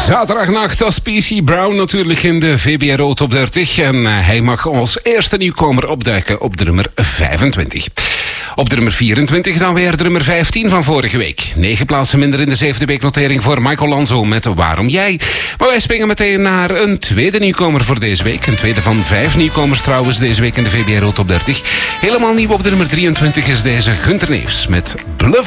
Zaterdagnacht als PC Brown natuurlijk in de VBRO Top 30. En hij mag als eerste nieuwkomer opduiken op de nummer 25. Op de nummer 24 dan weer de nummer 15 van vorige week. 9 plaatsen minder in de 7e weeknotering voor Michael Lanzo met Waarom Jij. Maar wij springen meteen naar een tweede nieuwkomer voor deze week. Een tweede van 5 nieuwkomers trouwens deze week in de VBRO Top 30. Helemaal nieuw op de nummer 23 is deze Gunter Neefs met Bluff.